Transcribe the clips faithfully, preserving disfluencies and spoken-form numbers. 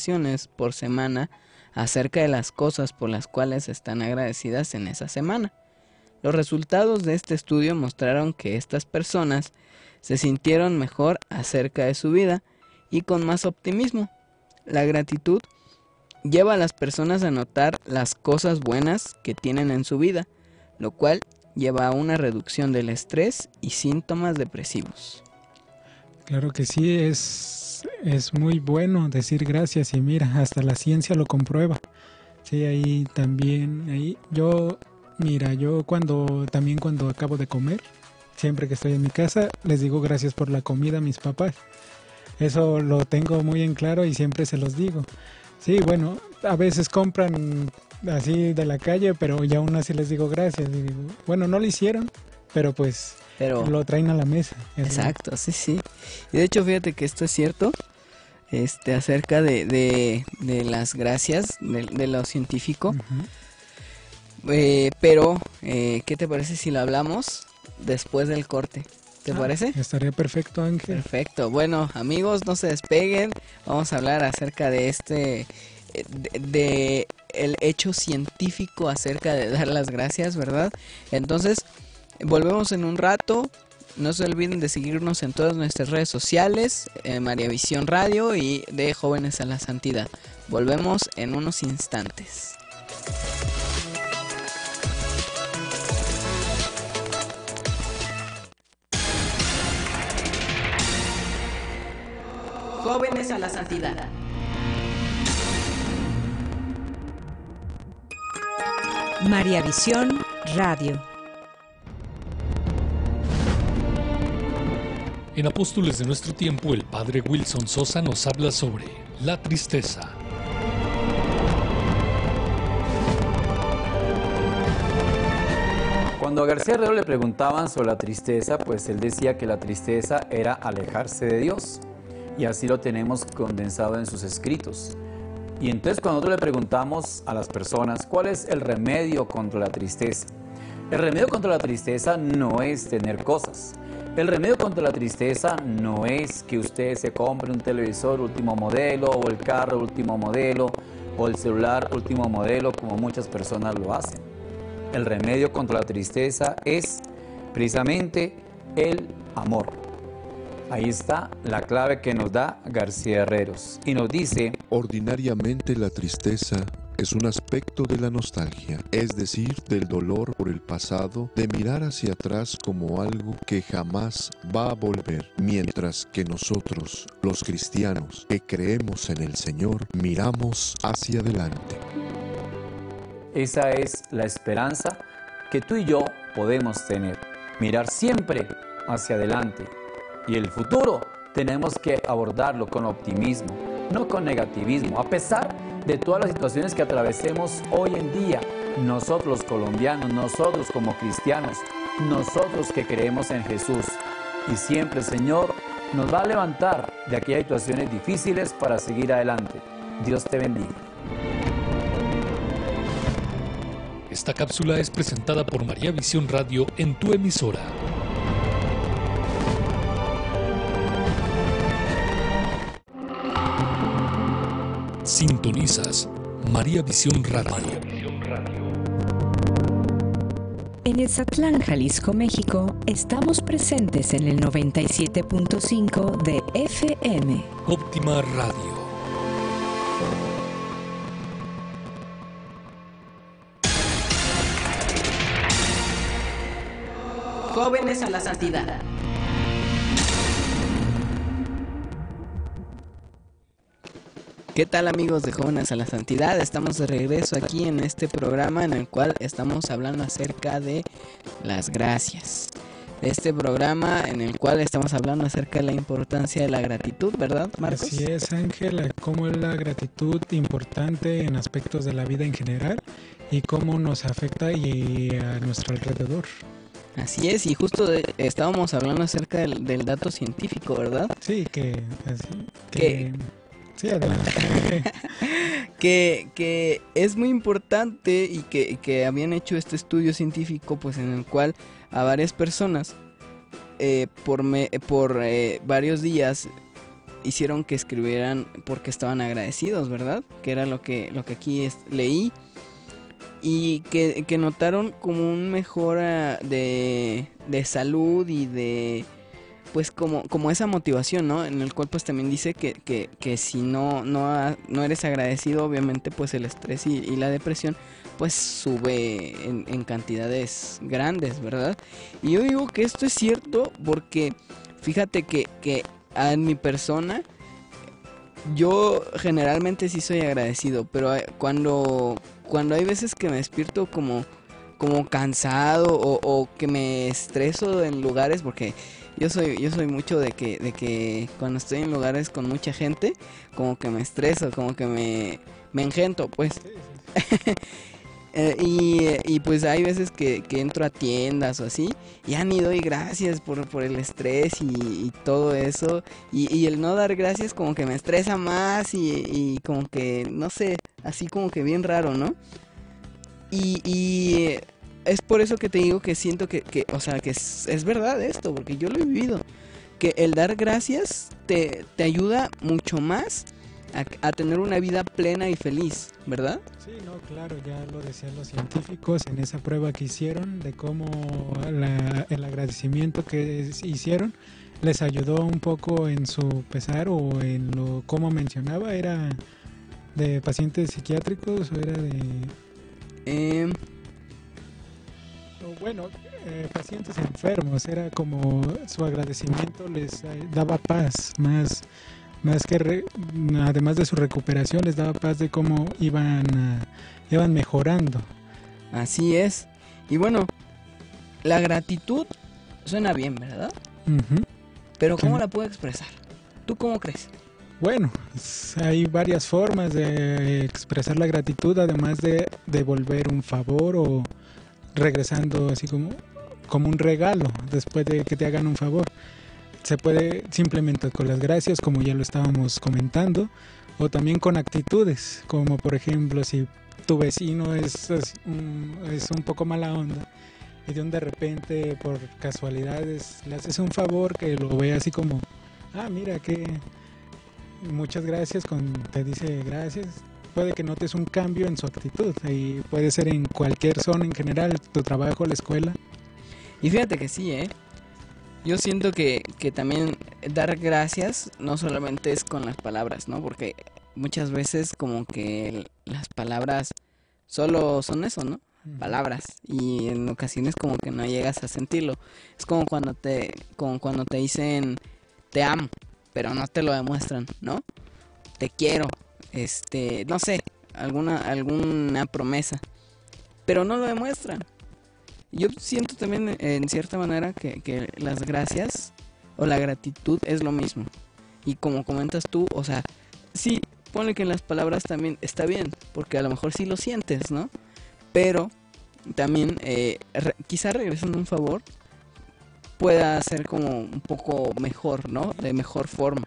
oraciones por semana acerca de las cosas por las cuales están agradecidas en esa semana. Los resultados de este estudio mostraron que estas personas se sintieron mejor acerca de su vida y con más optimismo. La gratitud lleva a las personas a notar las cosas buenas que tienen en su vida, lo cual lleva a una reducción del estrés y síntomas depresivos. Claro que sí, es, es muy bueno decir gracias y mira, hasta la ciencia lo comprueba. Sí, ahí también, ahí yo, mira, yo cuando, también cuando acabo de comer, siempre que estoy en mi casa, les digo gracias por la comida a mis papás. Eso lo tengo muy en claro y siempre se los digo. Sí, bueno, a veces compran así de la calle, pero ya aún así les digo gracias. Y digo, bueno, no lo hicieron, pero pues pero, lo traen a la mesa. Exacto, sí, sí. Y de hecho, fíjate que esto es cierto, este, acerca de, de, de las gracias, de, de lo científico. Uh-huh. eh, pero, eh, ¿qué te parece si lo hablamos después del corte? ¿Te ah, parece? Estaría perfecto, Ángel. Perfecto. Bueno, amigos, no se despeguen. Vamos a hablar acerca de este, de, de el hecho científico acerca de dar las gracias, ¿verdad? Entonces, volvemos en un rato. No se olviden de seguirnos en todas nuestras redes sociales, eh, María Visión Radio y de Jóvenes a la Santidad. Volvemos en unos instantes. Jóvenes a la Santidad. María Visión Radio. En Apóstoles de nuestro tiempo, el padre Wilson Sosa nos habla sobre la tristeza. Cuando a García Herrero le preguntaban sobre la tristeza, pues él decía que la tristeza era alejarse de Dios. Y así lo tenemos condensado en sus escritos. Y entonces cuando nosotros le preguntamos a las personas cuál es el remedio contra la tristeza, el remedio contra la tristeza no es tener cosas. El remedio contra la tristeza no es que usted se compre un televisor último modelo, o el carro último modelo, o el celular último modelo, como muchas personas lo hacen. El remedio contra la tristeza es precisamente el amor. Ahí está la clave que nos da García Herreros y nos dice: ordinariamente la tristeza es un aspecto de la nostalgia, es decir, del dolor por el pasado, de mirar hacia atrás como algo que jamás va a volver, mientras que nosotros, los cristianos que creemos en el Señor, miramos hacia adelante. Esa es la esperanza que tú y yo podemos tener, mirar siempre hacia adelante. Y el futuro tenemos que abordarlo con optimismo, no con negativismo. A pesar de todas las situaciones que atravesemos hoy en día, nosotros los colombianos, nosotros como cristianos, nosotros que creemos en Jesús. Y siempre el Señor nos va a levantar de aquellas situaciones difíciles para seguir adelante. Dios te bendiga. Esta cápsula es presentada por María Visión Radio en tu emisora. Sintonizas María Visión Radio. En Etzatlán, Jalisco, México, estamos presentes en el noventa y siete punto cinco de F M. Óptima Radio. Jóvenes a la Santidad. ¿Qué tal, amigos de Jóvenes a la Santidad? Estamos de regreso aquí en este programa en el cual estamos hablando acerca de las gracias. Este programa en el cual estamos hablando acerca de la importancia de la gratitud, ¿verdad, Marcos? Así es, Ángel, cómo es la gratitud importante en aspectos de la vida en general y cómo nos afecta y a nuestro alrededor. Así es, y justo de, estábamos hablando acerca del, del dato científico, ¿verdad? Sí, que... Así, que... que Sí, adelante. que, que es muy importante y que, que habían hecho este estudio científico, pues en el cual a varias personas eh, por, me, por eh, varios días hicieron que escribieran porque estaban agradecidos, ¿verdad? Que era lo que, lo que aquí es, leí. Y que, que notaron como un mejora de, de salud y de, pues como, como esa motivación, ¿no? En el cual pues también dice que, que, que si no, no, ha- no eres agradecido, obviamente pues el estrés y, y la depresión pues sube en, en cantidades grandes, ¿verdad? Y yo digo que esto es cierto porque fíjate que, que en mi persona yo generalmente sí soy agradecido, pero eh, cuando, cuando hay veces que me despierto como, como cansado o, o que me estreso en lugares, porque yo soy, yo soy mucho de que, de que cuando estoy en lugares con mucha gente, como que me estreso, como que me, me engento, pues. Eh, y, eh, y pues hay veces que, que entro a tiendas o así, y ya ni doy gracias por, por el estrés y, y todo eso. Y, y el no dar gracias como que me estresa más y, y como que, no sé, así como que bien raro, ¿no? Y, y eh, es por eso que te digo que siento que, que o sea, que es, es verdad esto, porque yo lo he vivido. Que el dar gracias te, te ayuda mucho más a, a tener una vida plena y feliz, ¿verdad? Sí, no, claro, ya lo decían los científicos en esa prueba que hicieron de cómo la- el agradecimiento que es- hicieron les ayudó un poco en su pesar o en lo como mencionaba, era de pacientes psiquiátricos o era de, Em, o bueno, eh, pacientes enfermos, era como su agradecimiento les eh, daba paz, más, más que re- además de su recuperación les daba paz de cómo iban, a- iban mejorando. Así es. Y bueno, la gratitud suena bien, ¿verdad? Ujú. Pero ¿cómo Sí. la puedo expresar? ¿Tú cómo crees? Bueno, s- hay varias formas de expresar la gratitud, además de devolver un favor o regresando así como, como un regalo después de que te hagan un favor. Se puede simplemente con las gracias, como ya lo estábamos comentando, o también con actitudes, como por ejemplo si tu vecino es, es un, es un poco mala onda y de un de repente por casualidades le haces un favor que lo ve así como, ah, mira que muchas gracias, con, te dice gracias. Puede que notes un cambio en su actitud y puede ser en cualquier zona en general, tu trabajo, la escuela. Y fíjate que sí, ¿eh? Yo siento que, que también dar gracias no solamente es con las palabras, ¿no? Porque muchas veces como que el- las palabras solo son eso, ¿no? Palabras. Y en ocasiones como que no llegas a sentirlo. Es como cuando te, como cuando te dicen te amo, pero no te lo demuestran, ¿no? Te quiero, este, no sé, alguna, alguna promesa, pero no lo demuestran. Yo siento también eh, en cierta manera que, que las gracias o la gratitud es lo mismo. Y como comentas tú, o sea, sí, ponle que en las palabras también está bien, porque a lo mejor sí lo sientes, ¿no? Pero también, eh, re- quizá regresando un favor, pueda ser como un poco mejor, ¿no? De mejor forma.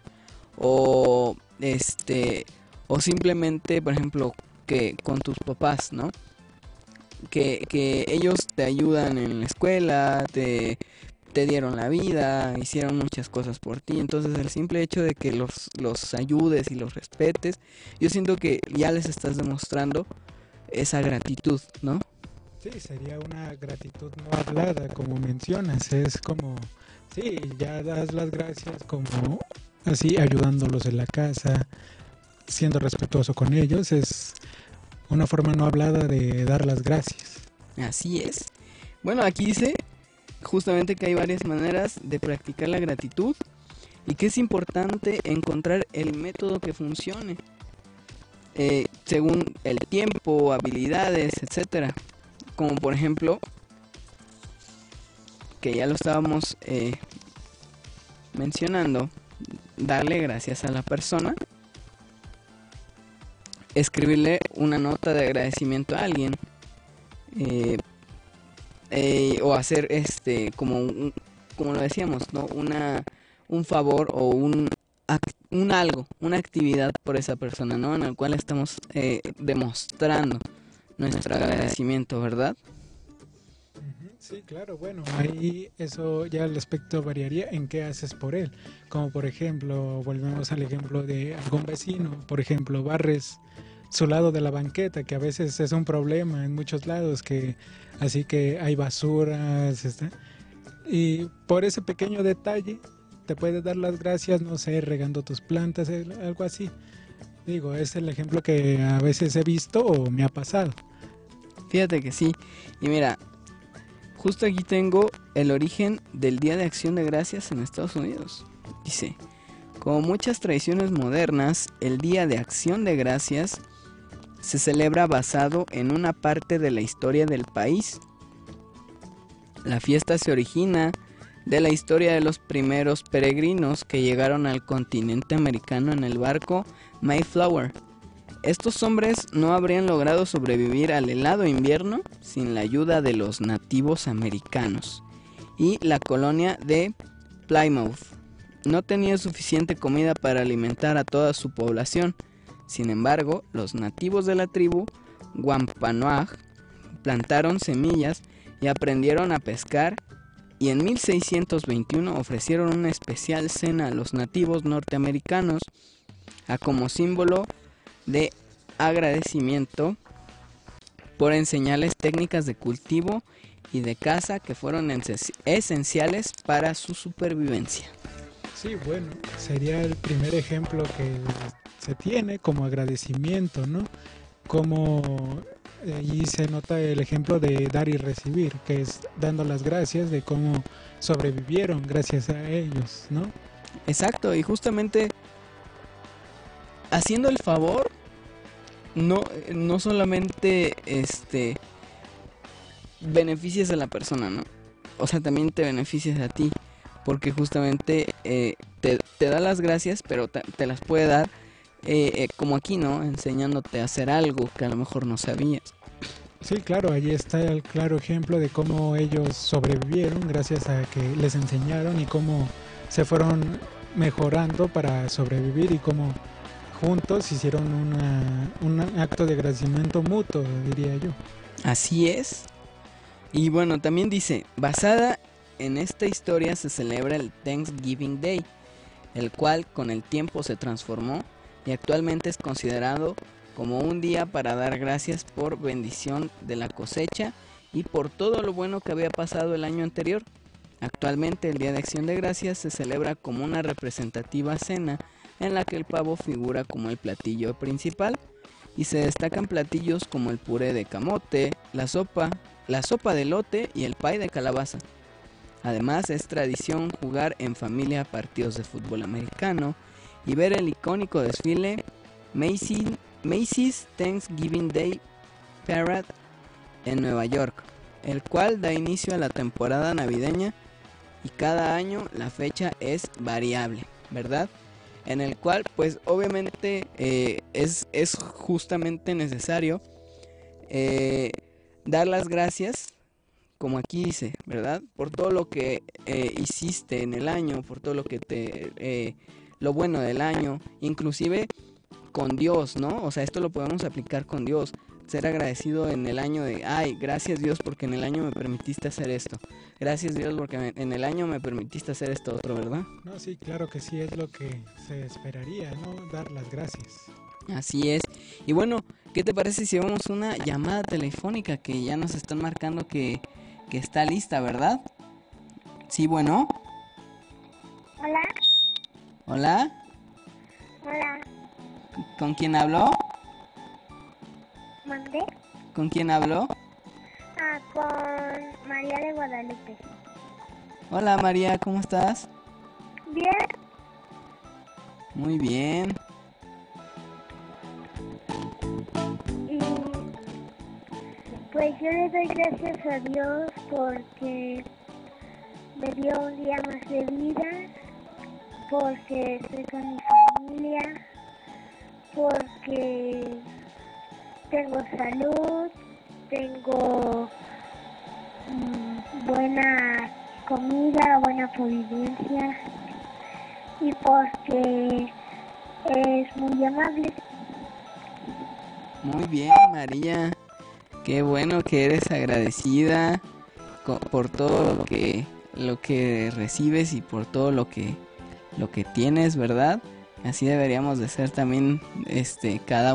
O este, o simplemente, por ejemplo, que con tus papás, ¿no? Que, que ellos te ayudan en la escuela, te, te dieron la vida, hicieron muchas cosas por ti. Entonces el simple hecho de que los, los ayudes y los respetes, yo siento que ya les estás demostrando esa gratitud, ¿no? Sí, sería una gratitud no hablada, como mencionas. Es como, sí, ya das las gracias como así, ayudándolos en la casa, siendo respetuoso con ellos. Es una forma no hablada de dar las gracias. Así es. Bueno, aquí dice justamente que hay varias maneras de practicar la gratitud y que es importante encontrar el método que funcione eh, según el tiempo, habilidades, etcétera. Como por ejemplo, que ya lo estábamos eh, mencionando, darle gracias a la persona, escribirle una nota de agradecimiento a alguien, eh, eh, o hacer este como un- como lo decíamos, ¿no? Una un favor o un ac- un algo, una actividad por esa persona, ¿no? En el cual estamos eh, demostrando nuestro agradecimiento, ¿verdad? Ujú, sí, claro, bueno, ahí eso ya el aspecto variaría en qué haces por él. Como por ejemplo, volvemos al ejemplo de algún vecino, por ejemplo, barres su lado de la banqueta, que a veces es un problema en muchos lados, que así que hay basuras, está, y por ese pequeño detalle te puedes dar las gracias, no sé, regando tus plantas, eh, algo así. Digo, es el ejemplo que a veces he visto o me ha pasado. Fíjate que sí. Y mira, justo aquí tengo el origen del Día de Acción de Gracias en Estados Unidos. Dice, como muchas tradiciones modernas, el Día de Acción de Gracias se celebra basado en una parte de la historia del país. La fiesta se origina de la historia de los primeros peregrinos que llegaron al continente americano en el barco Mayflower. Estos hombres no habrían logrado sobrevivir al helado invierno sin la ayuda de los nativos americanos, y la colonia de Plymouth no tenía suficiente comida para alimentar a toda su población. Sin embargo, los nativos de la tribu Wampanoag plantaron semillas y aprendieron a pescar, y en mil seiscientos veintiuno ofrecieron una especial cena a los nativos norteamericanos a como símbolo de agradecimiento por enseñarles técnicas de cultivo y de caza que fueron esenciales para su supervivencia. Sí, bueno, sería el primer ejemplo que se tiene como agradecimiento, ¿no? Como allí se nota el ejemplo de dar y recibir, que es dando las gracias de cómo sobrevivieron gracias a ellos, ¿no? Exacto, y justamente haciendo el favor, no, no solamente este beneficias a la persona, ¿no? O sea, también te beneficias a ti, porque justamente eh, te, te da las gracias, pero te, te las puede dar eh, eh, como aquí, ¿no? Enseñándote a hacer algo que a lo mejor no sabías. Sí, claro, allí está el claro ejemplo de cómo ellos sobrevivieron gracias a que les enseñaron y cómo se fueron mejorando para sobrevivir y cómo juntos hicieron una, un acto de agradecimiento mutuo, diría yo. Así es. Y bueno, también dice, basada en esta historia se celebra el Thanksgiving Day, el cual con el tiempo se transformó y actualmente es considerado como un día para dar gracias por bendición de la cosecha y por todo lo bueno que había pasado el año anterior. Actualmente el Día de Acción de Gracias se celebra como una representativa cena en la que el pavo figura como el platillo principal y se destacan platillos como el puré de camote, la sopa, la sopa de elote y el pay de calabaza. Además es tradición jugar en familia partidos de fútbol americano y ver el icónico desfile Macy's, Macy's Thanksgiving Day Parade en Nueva York, el cual da inicio a la temporada navideña, y cada año la fecha es variable, ¿verdad? En el cual pues obviamente eh, es, es justamente necesario eh, dar las gracias, como aquí dice, ¿verdad? Por todo lo que eh, hiciste en el año, por todo lo que te... Eh, lo bueno del año, inclusive con Dios, ¿no? O sea, esto lo podemos aplicar con Dios. Ser agradecido en el año de, ay, gracias Dios porque en el año me permitiste hacer esto. Gracias Dios porque en el año me permitiste hacer esto otro, ¿verdad? No, sí, claro que sí, es lo que se esperaría, ¿no? Dar las gracias. Así es. Y bueno, ¿qué te parece si vamos a una llamada telefónica que ya nos están marcando que, que está lista, ¿verdad? Sí, bueno. Hola. Hola. Hola. ¿Con quién habló? ¿Mandé? ¿Con quién habló? Ah, con María de Guadalupe. Hola María, ¿cómo estás? Bien. Muy bien. Y pues yo le doy gracias a Dios porque me dio un día más de vida, porque estoy con mi familia, porque tengo salud, tengo mmm, buena comida, buena convivencia y porque es muy amable. Muy bien, María. Qué bueno que eres agradecida co- por todo lo que lo que recibes y por todo lo que lo que tienes, ¿verdad? Así deberíamos de ser también este cada